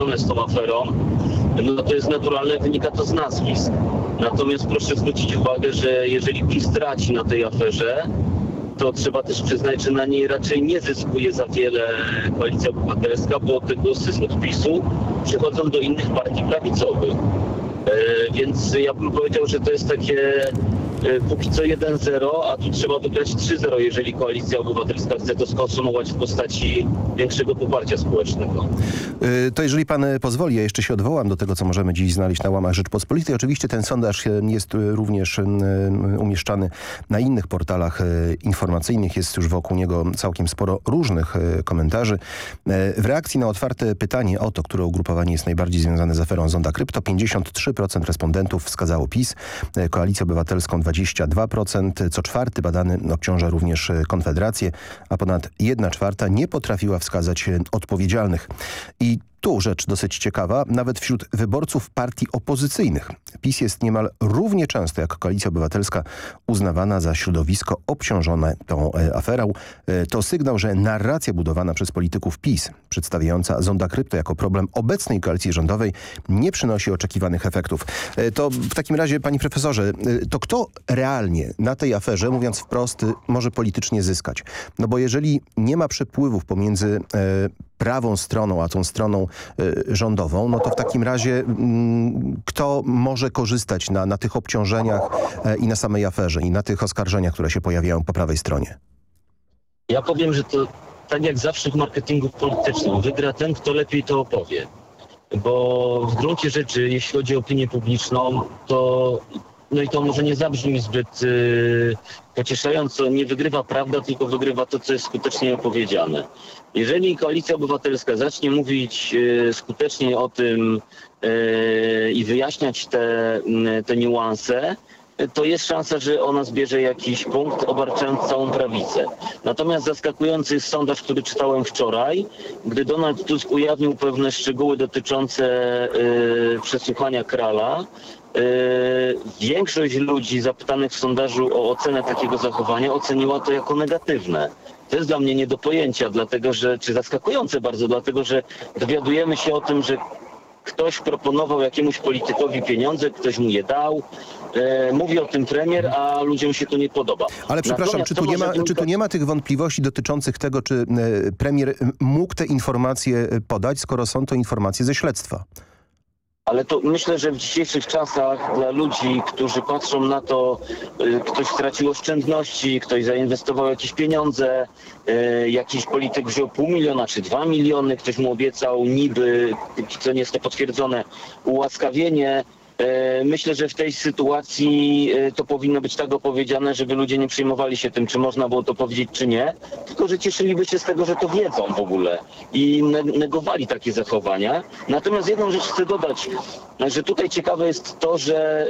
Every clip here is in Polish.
z tą aferą, no to jest naturalne, wynika to z nazwisk. Natomiast proszę zwrócić uwagę, że jeżeli PiS traci na tej aferze, to trzeba też przyznać, że na niej raczej nie zyskuje za wiele Koalicja Obywatelska, bo te głosy z PiS-u przychodzą do innych partii prawicowych. Więc ja bym powiedział, że to jest takie póki co 1-0, a tu trzeba wygrać 3-0, jeżeli Koalicja Obywatelska chce to skonsumować w postaci większego poparcia społecznego. To jeżeli pan pozwoli, ja jeszcze się odwołam do tego, co możemy dziś znaleźć na łamach Rzeczpospolitej. Oczywiście ten sondaż jest również umieszczany na innych portalach informacyjnych. Jest już wokół niego całkiem sporo różnych komentarzy. W reakcji na otwarte pytanie o to, które ugrupowanie jest najbardziej związane z aferą Zonda Krypto, 53% respondentów wskazało PiS, Koalicję Obywatelską 22%, co czwarty badany obciąża również Konfederację, a ponad 1/4 nie potrafiła wskazać odpowiedzialnych. I tu rzecz dosyć ciekawa, nawet wśród wyborców partii opozycyjnych. PiS jest niemal równie często jak Koalicja Obywatelska uznawana za środowisko obciążone tą aferą. To sygnał, że narracja budowana przez polityków PiS, przedstawiająca Zonda Krypto jako problem obecnej koalicji rządowej, nie przynosi oczekiwanych efektów. To w takim razie, panie profesorze, to kto realnie na tej aferze, mówiąc wprost, może politycznie zyskać? No bo jeżeli nie ma przepływów pomiędzy prawą stroną, a tą stroną rządową, no to w takim razie kto może korzystać na tych obciążeniach i na samej aferze i na tych oskarżeniach, które się pojawiają po prawej stronie? Ja powiem, że to tak jak zawsze w marketingu politycznym, wygra ten, kto lepiej to opowie. Bo w gruncie rzeczy, jeśli chodzi o opinię publiczną, to no i to może nie zabrzmi zbyt pocieszająco, nie wygrywa prawda, tylko wygrywa to, co jest skutecznie opowiedziane. Jeżeli Koalicja Obywatelska zacznie mówić skutecznie o tym i wyjaśniać te niuanse, to jest szansa, że ona zbierze jakiś punkt obarczając całą prawicę. Natomiast zaskakujący jest sondaż, który czytałem wczoraj, gdy Donald Tusk ujawnił pewne szczegóły dotyczące przesłuchania Krala. Większość ludzi zapytanych w sondażu o ocenę takiego zachowania oceniła to jako negatywne. To jest dla mnie nie do pojęcia, czy zaskakujące bardzo, dlatego że dowiadujemy się o tym, że ktoś proponował jakiemuś politykowi pieniądze, ktoś mu je dał. Mówi o tym premier, a ludziom się to nie podoba. Ale przepraszam, czy tu nie ma tych wątpliwości dotyczących tego, czy premier mógł te informacje podać, skoro są to informacje ze śledztwa? Ale to myślę, że w dzisiejszych czasach dla ludzi, którzy patrzą na to, ktoś stracił oszczędności, ktoś zainwestował jakieś pieniądze, jakiś polityk wziął 500 000 czy 2 miliony, ktoś mu obiecał niby, co nie jest to potwierdzone, ułaskawienie. Myślę, że w tej sytuacji to powinno być tak opowiedziane, żeby ludzie nie przejmowali się tym, czy można było to powiedzieć, czy nie, tylko że cieszyliby się z tego, że to wiedzą w ogóle i negowali takie zachowania. Natomiast jedną rzecz chcę dodać, że tutaj ciekawe jest to, że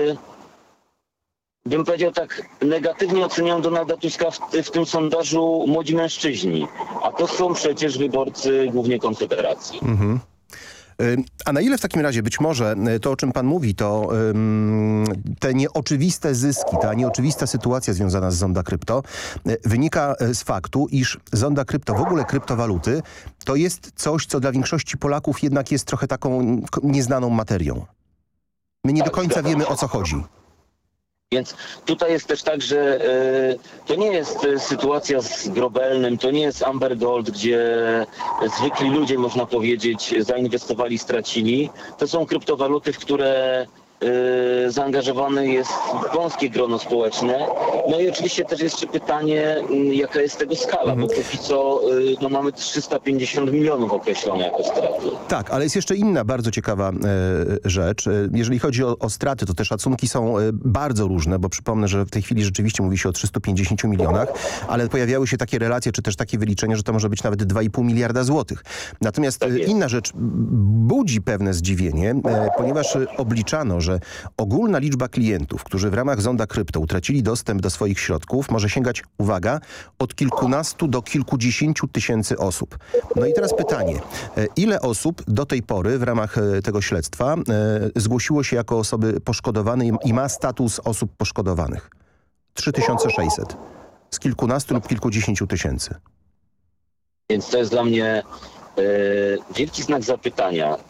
bym powiedział tak, negatywnie oceniają Donalda Tuska w tym sondażu młodzi mężczyźni, a to są przecież wyborcy głównie Konfederacji. Mhm. A na ile w takim razie być może to, o czym pan mówi, to te nieoczywiste zyski, ta nieoczywista sytuacja związana z Zonda Krypto wynika z faktu, iż Zonda Krypto, w ogóle kryptowaluty, to jest coś, co dla większości Polaków jednak jest trochę taką nieznaną materią. My nie do końca wiemy, o co chodzi. Więc tutaj jest też tak, że to nie jest sytuacja z Grobelnym, to nie jest Amber Gold, gdzie zwykli ludzie, można powiedzieć, zainwestowali, stracili. To są kryptowaluty, w które zaangażowane jest wąskie grono społeczne. No i oczywiście też jeszcze pytanie, jaka jest tego skala, bo póki co mamy 350 milionów określone jako straty. Tak, ale jest jeszcze inna bardzo ciekawa rzecz. Jeżeli chodzi o straty, to te szacunki są bardzo różne, bo przypomnę, że w tej chwili rzeczywiście mówi się o 350 milionach, ale pojawiały się takie relacje, czy też takie wyliczenia, że to może być nawet 2,5 miliarda złotych. Natomiast tak inna rzecz budzi pewne zdziwienie, ponieważ obliczano, że ogólna liczba klientów, którzy w ramach Zonda Krypto utracili dostęp do swoich środków, może sięgać, uwaga, od kilkunastu do kilkudziesięciu tysięcy osób. No i teraz pytanie, ile osób do tej pory w ramach tego śledztwa zgłosiło się jako osoby poszkodowane i ma status osób poszkodowanych? 3600 z kilkunastu lub kilkudziesięciu tysięcy. Więc to jest dla mnie Wielki znak zapytania.